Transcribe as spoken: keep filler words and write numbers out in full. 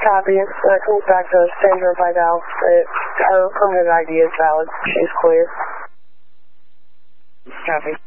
Copy. Uh, comes back to Sandra Vidal. Uh, her permanent I D is valid. She's clear. Copy.